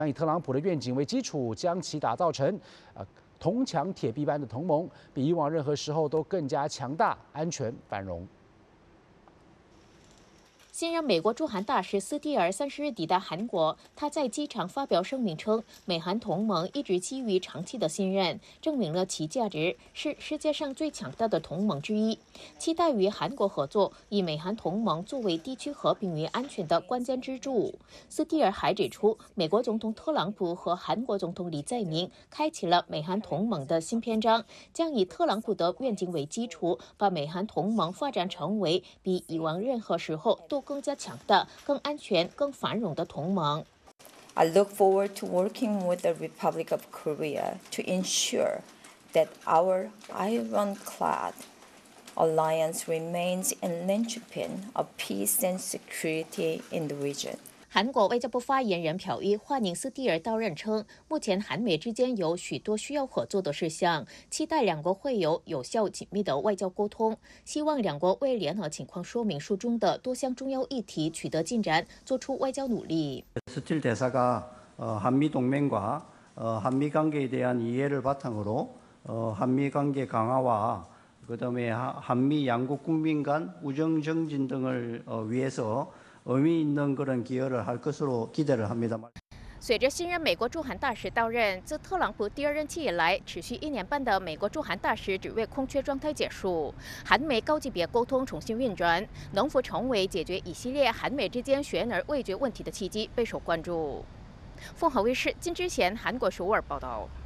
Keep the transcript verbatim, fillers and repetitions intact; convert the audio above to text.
以特朗普的愿景为基础，将其打造成呃铜墙铁壁般的同盟，比以往任何时候都更加强大、安全、繁荣。 现任美国驻韩大使斯蒂尔三十日抵达韩国，他在机场发表声明称，美韩同盟一直基于长期的信任，证明了其价值，是世界上最强大的同盟之一。期待与韩国合作，以美韩同盟作为地区和平与安全的关键支柱。斯蒂尔还指出，美国总统特朗普和韩国总统李在明开启了美韩同盟的新篇章，将以特朗普的愿景为基础，把美韩同盟发展成为比以往任何时候都 更加强大、更安全、更繁荣的同盟。 I look forward to working with the Republic of Korea to ensure that our ironclad alliance remains a linchpin of peace and security in the region. 韩国外交部发言人朴一欢迎斯蒂尔到任称，目前韩美之间有许多需要合作的事项，期待两国会有有效紧密的外交沟通，希望两国为联合情况说明书中的多项重要议题取得进展，做出外交努力。 스틸 대사가 한미 동맹과 한미 관계에 대한 이해를 바탕으로 한미 관계 강화와 그다음에 한미 양국 국민 간 우정 정진 등을 위해서 의미 있는 그런 기여를 할 것으로 기대를 합니다. 随着新任美国驻韩大使到任，自特朗普第二任期以来，持续一年半的美国驻韩大使职位空缺状态结束，韩美高级别沟通重新运转，能否成为解决一系列韩美之间悬而未决问题的契机，备受关注。凤凰卫视金之贤韩国首尔报道。